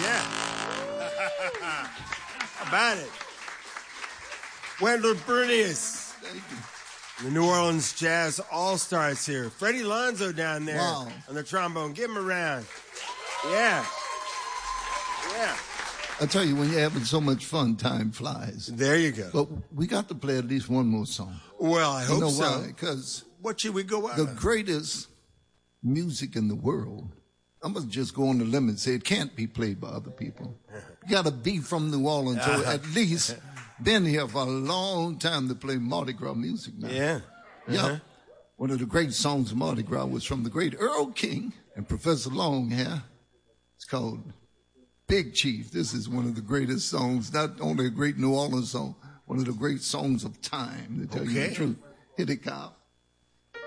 Yeah. How about it? Wendell Bernius. Thank you. The New Orleans Jazz All-Stars here. Freddie Lonzo down there Wow. on the trombone. Give him a round. Yeah. Yeah. I tell you, when you're having so much fun, time flies. There you go. But we got to play at least one more song. Well, I hope You know so. why? Because What should we go out the on? greatest music in the world, I'm going to just go on the limb and say it can't be played by other people. You got to be from New Orleans, or at least been here for a long time to play Mardi Gras music now. Yeah. Yeah. One of the great songs of Mardi Gras was from the great Earl King and Professor Longhair. It's called Big Chief. This is one of the greatest songs, not only a great New Orleans song, one of the great songs of time, to tell you the truth. Hit it, Kyle.